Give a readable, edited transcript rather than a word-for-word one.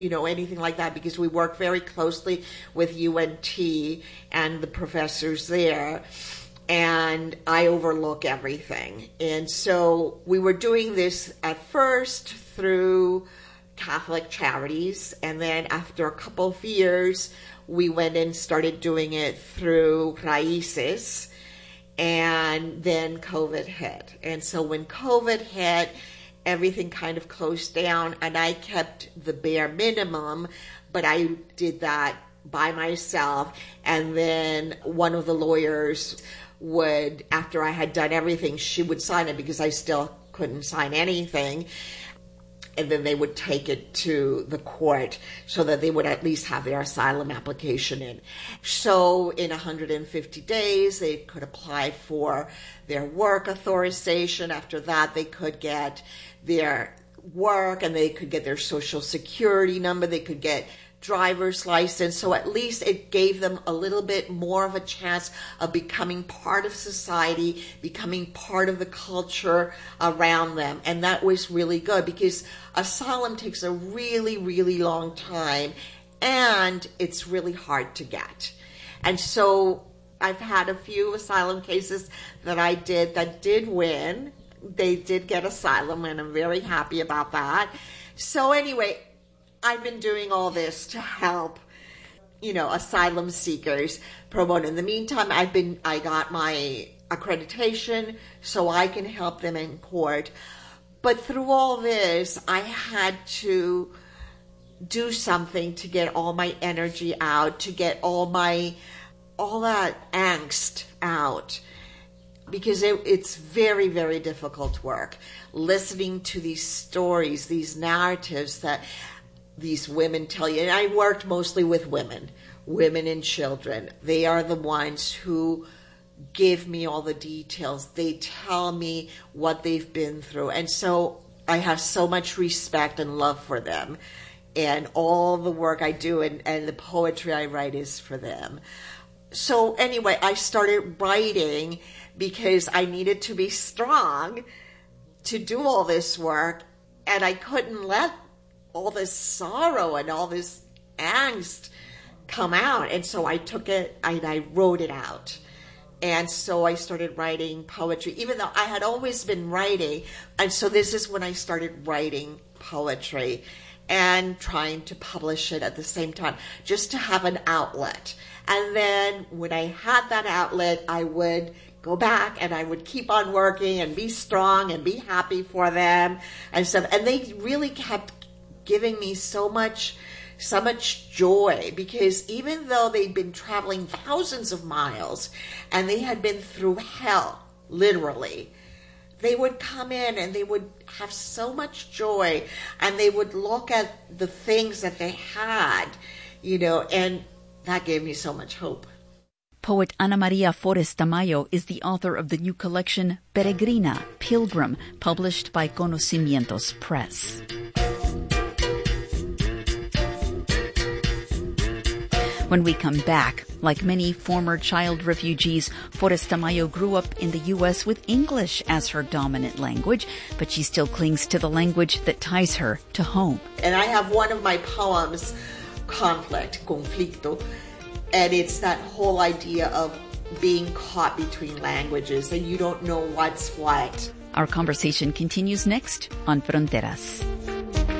anything like that, because we work very closely with UNT and the professors there, and I overlook everything. And so we were doing this at first through Catholic charities, and then after a couple of years, we went and started doing it through Raíces, and then COVID hit. And so when COVID hit, everything kind of closed down, and I kept the bare minimum, but I did that by myself. And then one of the lawyers would, after I had done everything, she would sign it because I still couldn't sign anything. And then they would take it to the court so that they would at least have their asylum application in. So in 150 days, they could apply for their work authorization. After that, they could get their work, and they could get their social security number. They could get driver's license. So at least it gave them a little bit more of a chance of becoming part of society, becoming part of the culture around them. And that was really good, because asylum takes a really, really long time, and it's really hard to get. And so I've had a few asylum cases that I did that did win. They did get asylum, and I'm very happy about that. So anyway, I've been doing all this to help, asylum seekers pro bono. In the meantime, I got my accreditation so I can help them in court. But through all this, I had to do something to get all my energy out, to get all that angst out. Because it's very, very difficult work. Listening to these stories, these narratives that these women tell you. And I worked mostly with women and children. They are the ones who give me all the details. They tell me what they've been through. And so I have so much respect and love for them. And all the work I do and the poetry I write is for them. So anyway, I started writing because I needed to be strong to do all this work. And I couldn't let all this sorrow and all this angst come out. And so I took it and I wrote it out. And so I started writing poetry, even though I had always been writing. And so this is when I started writing poetry and trying to publish it at the same time, just to have an outlet. And then when I had that outlet, I would go back and I would keep on working and be strong and be happy for them and stuff. And they really kept giving me so much joy, because even though they'd been traveling thousands of miles and they had been through hell, literally, they would come in and they would have so much joy, and they would look at the things that they had, and that gave me so much hope. Poet Ana Maria Forés Tamayo is the author of the new collection Peregrina, Pilgrim, published by Conocimientos Press. When we come back, like many former child refugees, Forés Tamayo grew up in the U.S. with English as her dominant language, but she still clings to the language that ties her to home. And I have one of my poems, Conflicto, and it's that whole idea of being caught between languages and you don't know what's what. Our conversation continues next on Fronteras.